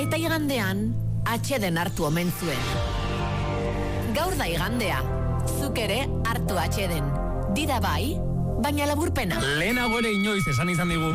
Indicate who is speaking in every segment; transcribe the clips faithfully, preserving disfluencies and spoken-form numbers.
Speaker 1: eta igandean atxeden hartu omen zuen. Gaur da igandea, zuk ere hartu atxeden. Dida bai, baina laburpena.
Speaker 2: Lehenago ere inoiz esan izan digu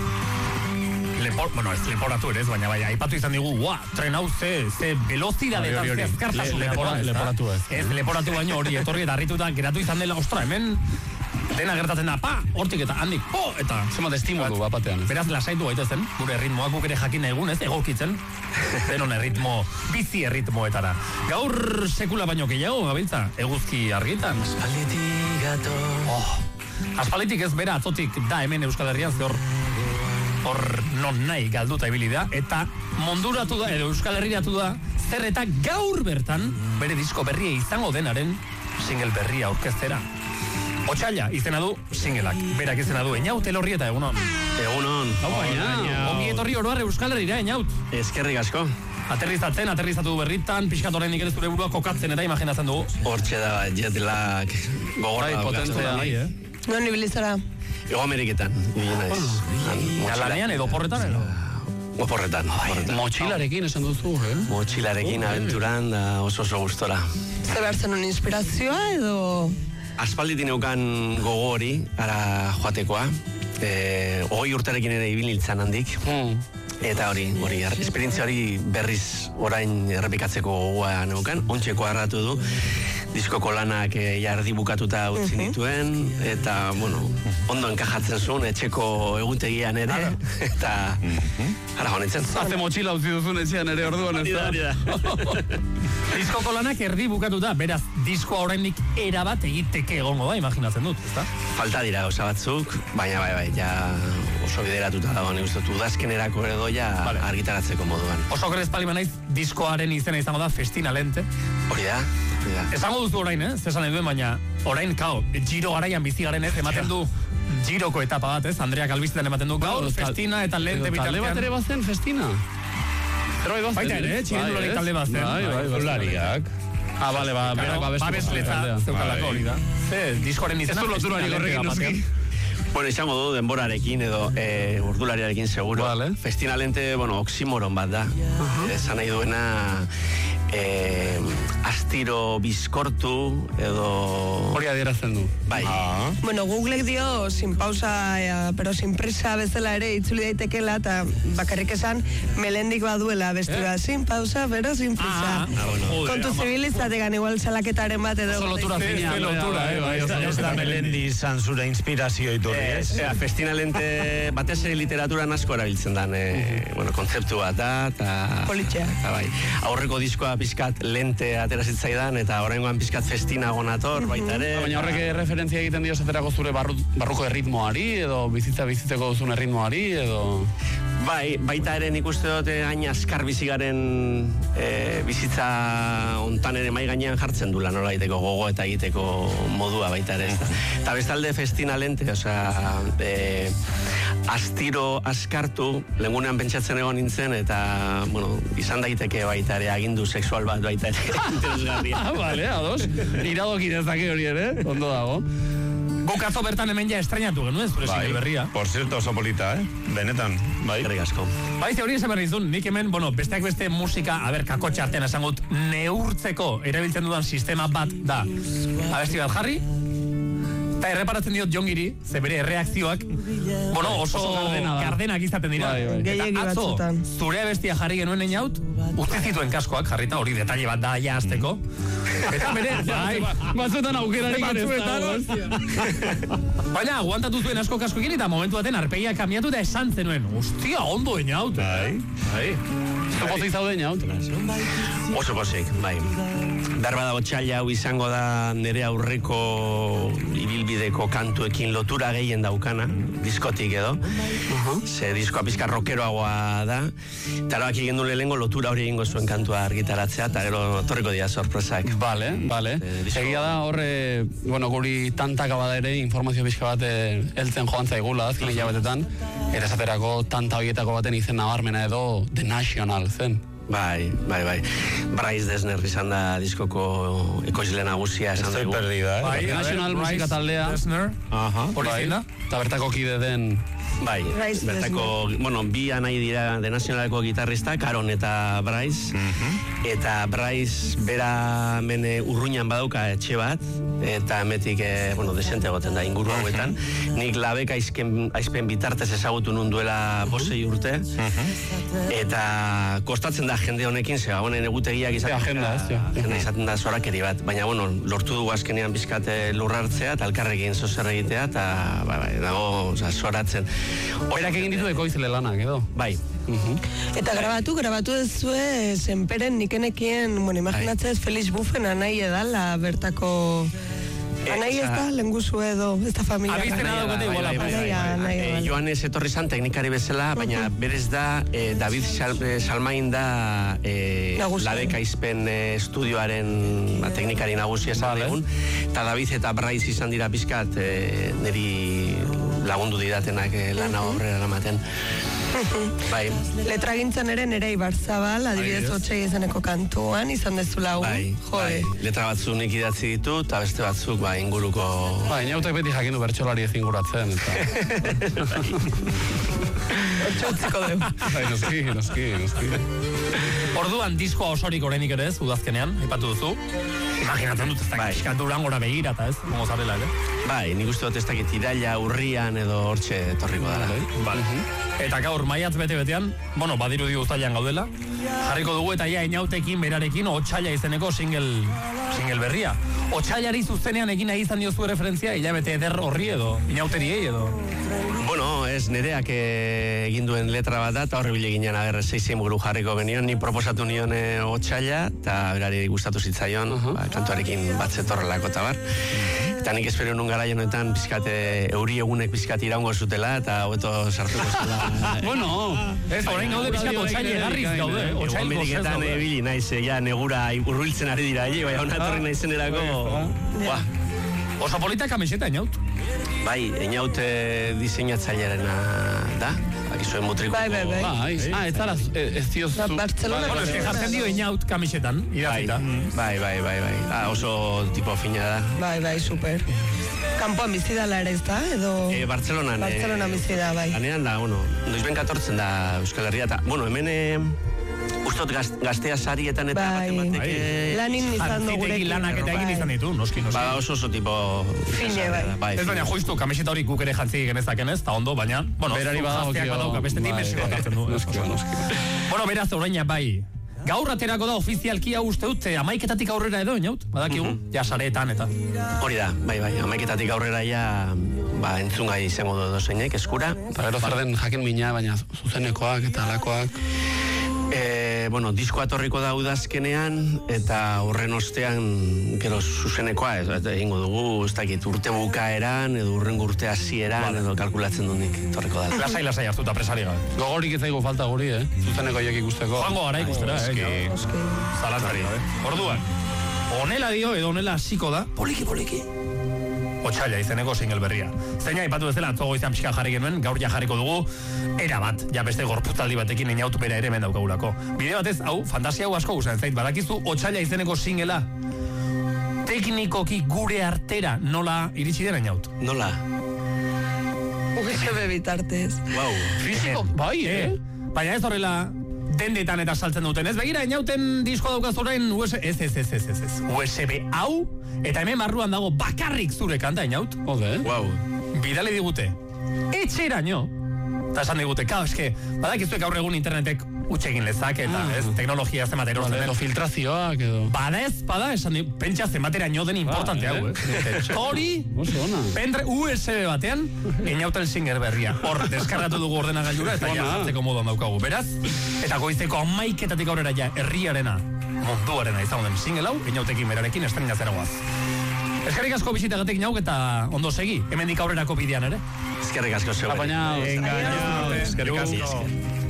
Speaker 2: Lepor, bueno, ez leporatu ere ez, baina bai, aipatu izan digu, ua, tren hau ze, ze velozidade eta ze azkartasun.
Speaker 3: Le, lepora, leporatu ez.
Speaker 2: Ez, leporatu baino hori, etorri eta harrituta geratu izan dela, ostra, hemen dena gertatzen da, pa, hortik eta handik, po, eta...
Speaker 3: Zemat estimulu bapatean.
Speaker 2: Beraz, lasaitu gaitezen, gure erritmoak guk ere jakin egun, ez, egokitzen, denon erritmo, bizi erritmoetara. Gaur sekula baino gehiago, gabiltza, eguzki argitan.
Speaker 4: Aspalditik gato.
Speaker 2: Oh, aspalditik ez bera, atzotik da hemen Euskal Herrian, hor hor non nahi galduta ibili da, eta monduratu da, edo Euskal Herriatu da, zer eta gaur bertan, bere disko berria izango denaren, single berria aurkeztera. Otsaila izena du singleak, berak izena du Eñaut Elorri eta egunon.
Speaker 5: Egunon.
Speaker 2: Hau baina, ongi etorri oroar Euskal Herrira, Eñaut.
Speaker 5: Eskerrik asko.
Speaker 2: Aterrizatzen, aterrizatu berritan, pixkat orain nik ere zure burua kokatzen eta imaginatzen dugu.
Speaker 5: Hortxe da, jet lag gogorra
Speaker 3: potentzia.
Speaker 2: eh?
Speaker 6: Non ibilizara?
Speaker 5: Ego Ameriketan, ibili naiz.
Speaker 2: Lanean edo porretan edo?
Speaker 5: Oporretan.
Speaker 3: Mochilarekin esan duzu, eh?
Speaker 5: Mochilarekin aventuran da oso oso gustora.
Speaker 6: Ze behar zenun inspirazioa edo...
Speaker 5: Aspalditin eukan gogo hori, ara joatekoa. E, Ogoi urtarekin ere ibili nintzen handik.
Speaker 3: Hmm.
Speaker 5: Eta hori, hori, esperientzia hori berriz orain errepikatzeko gogoa neukan, ontxeko harratu du, diskoko lanak e, jardi bukatuta utzi nituen, eta, bueno, ondo enkajatzen zuen, etxeko eguntegian ere, eta, ara honetzen.
Speaker 3: Haze motxila utzi duzun etxean ere orduan, ez da?
Speaker 2: Diskoko lanak erdi bukatuta, beraz, diskoa oraindik erabat egiteke egongo da, imaginatzen dut, ezta?
Speaker 5: Falta dira gauza batzuk, baina bai, bai, ja oso bideratuta dago, nik uste dut, udazkenerako edo ja vale. Argitaratzeko moduan.
Speaker 2: Oso grez palima naiz, diskoaren izena izango da Festina Lente.
Speaker 5: Hori da, hori da.
Speaker 2: Esango duzu orain, eh? Zesan eduen, baina orain, kao, giro garaian bizi garen ez, ematen du giroko etapa bat, ez? Andreak albizitan ematen du gaur, Festina eta Lente bitartean.
Speaker 3: Talde bat ere bazen Festina?
Speaker 2: Baita ere, eh? Txirindulari talde bat zen.
Speaker 3: Bai, bai,
Speaker 7: Lariak.
Speaker 3: Ah, bale, ba, berak babestu.
Speaker 2: Babesletza zeukalako hori da. Ze, diskoaren izena Festina Lente batean.
Speaker 5: Bueno, izango du denborarekin edo e, urdulariarekin seguro.
Speaker 3: Vale.
Speaker 5: Festina Lente, bueno, oksimoron bat da. Uh-huh. Esan nahi duena e, astiro bizkortu edo...
Speaker 3: Hori adierazten du.
Speaker 5: Bai.
Speaker 7: Ah.
Speaker 6: Bueno, Googlek dio sin pausa, eh, pero sin prisa bezala ere itzuli daitekela, eta bakarrik esan melendik baduela bestura. Sin pausa, pero sin prisa.
Speaker 2: Ah, bueno.
Speaker 6: Kontu zibilizategan igual salaketaren bat edo...
Speaker 3: Oso lotura finean.
Speaker 2: lotura, eh, bai,
Speaker 7: Ez da Melendi izan zure inspirazio iturri, ez?
Speaker 5: Ea, Festina Lente batez ere literaturan asko erabiltzen dan, e, bueno, kontzeptu bat da, eta...
Speaker 6: Politxea.
Speaker 5: Eta bai, aurreko diskoa pizkat lente atera zitzaidan, eta oraingoan pizkat festina gonator, baita ere.
Speaker 3: Baina horrek referentzia egiten dio zaterako zure barru, barruko erritmoari, edo bizitza bizitzeko duzun erritmoari, edo...
Speaker 5: Bai, baita ere nik uste dut hain askar bizigaren e, bizitza ontan ere mai gainean jartzen du lan nolaiteko gogo eta egiteko modua baita ere. Eta bestalde Festina Lente, osea, e, astiro askartu, lengunean pentsatzen egon nintzen, eta, bueno, izan daiteke baita ere agindu sexual bat baita ere interesgarria.
Speaker 3: Ah, bale, ados. Iradokin ezake hori ere, ondo dago.
Speaker 2: Guk atzo bertan hemen ja estrainatu genuen, zure
Speaker 7: Bai,
Speaker 2: single berria.
Speaker 7: por cierto, oso polita, eh? Benetan, bai.
Speaker 5: Eskerrik asko.
Speaker 2: Bai, ze hori esan berri izun, nik hemen, bueno, besteak beste musika, aber, kakotxe artean esan gut, neurtzeko erabiltzen dudan sistema bat da. Abesti bat jarri, eta erreparatzen diot Jongiri, ze bere erreakzioak, bueno, oso,
Speaker 3: Oso gardena da.
Speaker 2: gardenak izaten dira.
Speaker 3: Bai, bai.
Speaker 6: Gehiegi
Speaker 2: Eta atzo,
Speaker 6: batzutan.
Speaker 2: zure abestia jarri genuen Eñaut, utzi zituen kaskoak jarrita, hori detalle bat da ja azteko. Eta bere, bai,
Speaker 3: Batzuetan aukerarik ere ez dago.
Speaker 2: baina aguantatu zuen asko kaskoekin eta momentu baten arpegia kamiatu eta esan zenuen. Ostia, ondo Eñaut.
Speaker 7: Bai, bai.
Speaker 3: Zu pozik zaude Eñaut.
Speaker 5: Oso pozik, bai. Darbada otsaila hau izango da nire aurreko ibilbideko kantuekin lotura gehien daukana, diskotik edo. Ze diskoa pizka rockeroagoa da. Eta erabaki egin du lehengo lotura hori egingo zuen kantua argitaratzea, eta gero torriko dira sorpresak.
Speaker 3: Vale, vale.
Speaker 5: Eh, disko-
Speaker 3: Egia da horre, bueno, guri tantaka bada ere informazio pixka bat eh, heltzen joan zaigula azken hilabetetan. Eta esaterako tanta horietako baten izen nabarmena edo The National zen.
Speaker 5: Bai, bai, bai. Bryce Dessner izan da diskoko ekoizle nagusia esan
Speaker 7: Estoy
Speaker 5: dugu.
Speaker 7: perdida, eh?
Speaker 2: Bai,
Speaker 3: National
Speaker 2: a ver,
Speaker 3: musika
Speaker 2: Bryce
Speaker 3: taldea.
Speaker 2: Dessner,
Speaker 7: Aha.
Speaker 2: hori
Speaker 3: Bai,
Speaker 2: zein da?
Speaker 3: eta bertako kide den
Speaker 5: Bai,
Speaker 6: Bryce
Speaker 5: bertako, bueno, bi anai dira de nazionaleko gitarrista, Karon eta Bryce. Eta Bryce bera mene urruñan badauka etxe bat, eta emetik, eh, bueno, desente egoten da inguru hauetan. Nik labek aizken, aizpen bitartez ezagutu nun duela bosei urte. Eta kostatzen da jende honekin, zeba, honen egutegiak izaten
Speaker 3: agenda, ez, ja.
Speaker 5: agenda izaten da zorakeri bat. Baina, bueno, lortu dugu azkenean bizkate lurra hartzea, eta elkarrekin zozer egitea, eta, ba, ba, dago, oza, zoratzen.
Speaker 3: Berak egin ditu ekoizle lanak, edo?
Speaker 5: Bai.
Speaker 6: Eta grabatu, grabatu dezue zenperen nikenekien, bueno, imaginatzez Felix Buffen anai edala bertako... Anai ez da, lenguzu edo, ez da familia.
Speaker 2: Abiztena daukate igual
Speaker 6: Anaia,
Speaker 5: Joanes etorri zan teknikari bezala, baina berez da, eh, David Sal, eh, Salmain da eh, Labek aizpen eh, estudioaren ba, teknikari nagusia esan egun, eta David eta Bryce izan dira pizkat eh, niri lagundu didatenak eh, lana horrela ematen. Bai.
Speaker 6: Letra gintzen ere Nerei Barzabal, adibidez otxei izeneko kantuan, izan dezula hau.
Speaker 5: Bai, bai. Letra batzuk nik idatzi ditu, eta beste batzuk, bai, inguruko...
Speaker 3: Bai, inautek beti jakin du bertxolari ez inguratzen, eta...
Speaker 6: Otxotziko dugu.
Speaker 3: Bai, noski, noski, noski.
Speaker 2: Orduan diskoa osorik oraindik ere ez, udazkenean, aipatu duzu. Imaginatzen dut ez da,
Speaker 5: Bai.
Speaker 2: kiskantu langora begira, eta ez, gongo zarela, ere?
Speaker 5: Bai, nik uste dut ez dakit iraila, urrian edo hortxe etorriko dara.
Speaker 2: Vale. Eta gaur, maiatz bete-betean, bueno, badiru di uztailan gaudela, jarriko dugu eta ja inautekin, berarekin, Otsaila izeneko single, single berria. Otsailari zuzenean egin nahi izan diozu referentzia, hilabete eder horri edo, inauteriei edo.
Speaker 5: Bueno, ez nereak eh, egin duen letra bat da, eta horri bile ginen agerre zeizein buru jarriko genion, ni proposatu nion eh, Otsaila, eta berari gustatu zitzaion, uh-huh. ba, kantuarekin bat zetorrelako eta bar. Eta nik espero nun garaien honetan pizkate euri egunek pizkat iraungo zutela, eta hobeto sartuko zela.
Speaker 3: Bueno,
Speaker 2: ez, orain gaude pizkat Otsaila egarriz gaude, Otsail gozez
Speaker 5: Ameriketan
Speaker 2: gaude.
Speaker 5: ebili naiz, eh, ja negura urbiltzen ari dira, eh, bai, hona etorri naizenerako, buah.
Speaker 2: Oso polita kamiseta, inaut.
Speaker 5: Bai, einaute diseinatzailearena da, akizuen mutrikuko.
Speaker 6: Bai, bai, bai.
Speaker 3: bai, ah, ez zara, ez diozu...
Speaker 6: Da, Bartzelona.
Speaker 2: Bueno, eske jartzen dio inaut kamisetan,
Speaker 5: Bai,
Speaker 2: idatzita.
Speaker 5: bai, bai, bai, bai. Ah, oso tipo fina da.
Speaker 6: Bai, bai, super. Kanpoan bizi dala ere ez da, edo...
Speaker 5: E, Bartzelonan.
Speaker 6: Bartzelona bizi da, bai.
Speaker 5: Lanean da, bueno, noizben katortzen da Euskal Herria, eta, bueno, hemen... E, Ustot gaz, gaztea sarietan eta
Speaker 6: Bai.
Speaker 5: baten batek...
Speaker 6: Bai. Lanin izan du
Speaker 2: Jantzitegi
Speaker 6: gurekin.
Speaker 2: lanak eta egin
Speaker 6: Bai.
Speaker 2: izan ditu, noski, noski.
Speaker 5: Ba, oso oso tipo...
Speaker 6: Fine, bai.
Speaker 2: Ez baina justu, kamiseta hori guk ere jantzi genezaken ez, eta ondo, baina, bueno,
Speaker 3: Berari
Speaker 2: zuk
Speaker 3: badagokio.
Speaker 2: gazteak badauka, beste
Speaker 3: Bai,
Speaker 2: dimentsio bat
Speaker 3: bai.
Speaker 2: hartzen du.
Speaker 3: Noski, noski.
Speaker 2: Bueno, beraz, oraina bai. Gaur aterako da ofizialki hau uste dut, amaiketatik aurrera edo, inaut? Badakigu, ja sareetan eta.
Speaker 5: Hori da, bai, bai, amaiketatik aurrera ja... Ba, entzungai izango du dozeinek, eskura.
Speaker 3: Eta gero zer den jakin mina, baina zuzenekoak eta alakoak...
Speaker 5: E, bueno, diskoa torriko da udazkenean, eta horren ostean, gero zuzenekoa, ez, ez egingo dugu, ez dakit, urte bukaeran, edo urrengo urte hasieran, edo kalkulatzen du nik, torriko da.
Speaker 2: Lasai, lasai hartuta presari gabe.
Speaker 3: Gogorik ez zaigu falta guri, eh? Zuzeneko joek ikusteko.
Speaker 2: Joango gara ikustera, eh?
Speaker 6: Oski.
Speaker 2: Zalantzari gabe. Orduan, honela dio edo honela hasiko da, poliki, poliki. Otsaila izeneko single berria. Zeina ipatu bezala atzogo izan pixka jarri genuen, gaur ja jarriko dugu, era bat, ja beste gorputzaldi batekin inautu bera ere hemen daukagulako. Bide batez, hau, fantasia hau asko guzen zait, badakizu Otsaila izeneko singela teknikoki gure artera nola iritsi dena inaut.
Speaker 5: Nola?
Speaker 6: U S B bitartez.
Speaker 5: Wow.
Speaker 3: Fiziko, bai, eh?
Speaker 2: Baina ez horrela dendetan eta saltzen duten, ez? Begira, inauten disko daukaz orain U S B, ez, ez, ez, ez, ez, ez. U S B hau, eta hemen barruan dago bakarrik zure kanta, inaut.
Speaker 3: Ode, eh?
Speaker 5: Wow.
Speaker 2: Bidali digute, etxeraino, eta esan digute, kao, eske, badakizuek gaur egun internetek utxegin lezak, eta
Speaker 3: Ah.
Speaker 2: ez, teknologia zenbat erosten
Speaker 3: Edo
Speaker 2: den.
Speaker 3: filtrazioak, edo...
Speaker 2: Bada ez, bada, esan di, pentsa zenbateraino den importante
Speaker 3: Ah,
Speaker 2: hau,
Speaker 3: eh?
Speaker 2: eh? Hori,
Speaker 3: Oso ona.
Speaker 2: Pendre U S B batean, inauten singer berria. Hor, deskargatu dugu ordenagailura eta ja
Speaker 3: Ona.
Speaker 2: jartzeko moduan daukagu. Beraz, eta goizeko amaiketatik aurrera ja herriarena, munduarena izango den single hau, inautekin berarekin estrena zeragoaz. Eskerrik asko bisitagatik inauk eta ondo segi, hemendik aurrerako bidean ere.
Speaker 5: Ezkerrik asko zeu.
Speaker 3: Apañaos.
Speaker 2: Venga, eskerrik asko.